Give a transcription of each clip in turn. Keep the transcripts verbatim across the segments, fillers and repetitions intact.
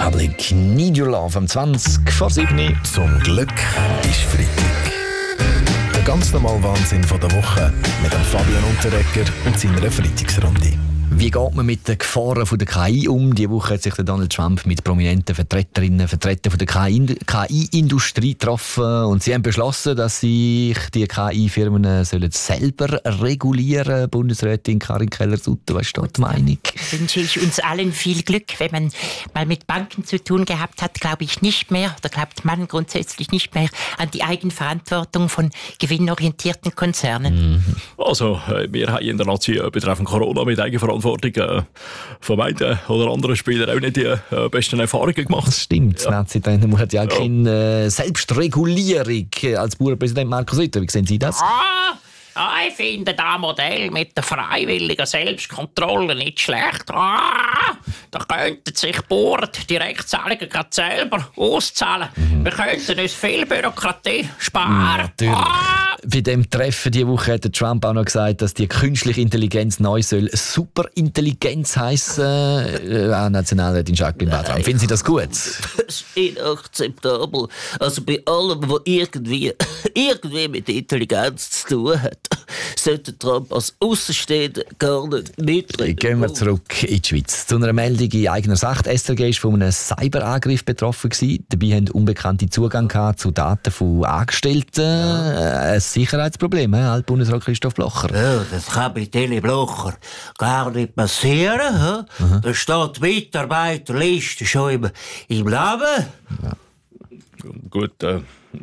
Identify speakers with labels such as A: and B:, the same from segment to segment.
A: Republic, Need Your Love am zwanzig vor sieben.
B: Zum Glück ist Freitag. Der ganz normale Wahnsinn von der Woche mit dem Fabian Unterreger und seiner Freitagsrunde.
A: Wie geht man mit den Gefahren von der K I um? Diese Woche hat sich der Donald Trump mit prominenten Vertreterinnen und Vertretern von der K I-Industrie getroffen und sie haben beschlossen, dass sich die K I-Firmen sollen selber regulieren. Bundesrätin Karin Keller-Sutter, was ist dort die Meinung?
C: Wünsche ich uns allen viel Glück. Wenn man mal mit Banken zu tun gehabt hat, glaube ich nicht mehr, oder glaubt man grundsätzlich nicht mehr an die Eigenverantwortung von gewinnorientierten Konzernen.
D: Mhm. Also, wir haben in der Nation betreffend Corona mit Eigenverantwortung äh, vom einen oder anderen Spieler auch nicht die äh, besten Erfahrungen gemacht.
A: Das stimmt. Ja. Das Nazi-Trainer hat ja, ja keine äh, Selbstregulierung als Bauernpräsident Markus Sutter. Wie sehen Sie das?
C: Ah! Ah, ich finde das Modell mit der freiwilligen Selbstkontrolle nicht schlecht. Ah, da könnten sich Bauern die Direktzahlungen gerade selber auszahlen. Mhm. Wir könnten uns viel Bürokratie sparen.
A: Natürlich. Ah. Bei dem Treffen diese Woche hat Trump auch noch gesagt, dass die künstliche Intelligenz neu soll Superintelligenz heissen. Äh, Nationalrätin Jacqueline Badram. Finden Sie das gut?
E: Das ist inakzeptabel. Also bei allem, was irgendwie, irgendwie mit Intelligenz zu tun hat, sollte Trump als Aussenstehender gar nicht mitreden.
A: Gehen wir zurück in die Schweiz. Zu einer Meldung in eigener Sache. Die S R G war von einem Cyberangriff betroffen. Dabei hatten Unbekannte Zugang zu Daten von Angestellten. Ja. Ein Sicherheitsproblem, he? Altbundesrat Christoph Blocher.
E: Ja, das kann bei Tele Blocher gar nicht passieren. Mhm. Da steht die Mitarbeiterliste schon im, im Leben.
D: Ja. Gut, äh...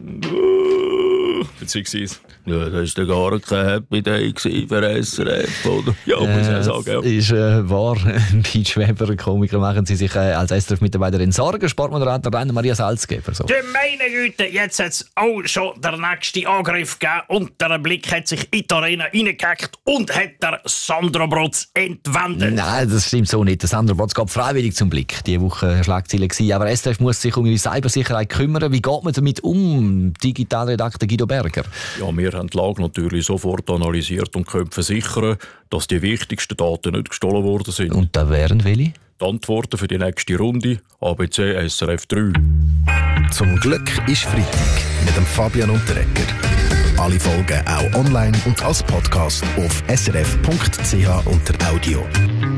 D: beziehungsweise... Ja, das war gar kein Happy Day für S R F, oder? Ja, muss ich äh, sagen. Ja.
A: Das ist äh, wahr. Bei Schweber Komiker machen Sie sich äh, als S R F-Mitarbeiterin Sorgen. Sportmoderator Rainer Maria Salzgeber. So.
F: Die meine Güte, jetzt hat es auch schon der nächste Angriff gegeben und der Blick hat sich in die Arena reingehackt und hat der Sandro Brotz entwendet.
A: Nein, das stimmt so nicht. Der Sandro Brotz geht freiwillig zum Blick. Diese Woche Schlagziele gewesen. Aber S R F muss sich um ihre Cybersicherheit kümmern. Wie geht man damit um? Digitalredakteur Guido Berger.
D: Ja, wir haben die Lage natürlich sofort analysiert und können versichern, dass die wichtigsten Daten nicht gestohlen worden sind.
A: Und da wären welche?
D: Die Antworten für die nächste Runde A B C S R F drei.
B: Zum Glück ist Freitag mit dem Fabian Unterreger. Alle Folgen auch online und als Podcast auf s r f punkt c h unter Audio.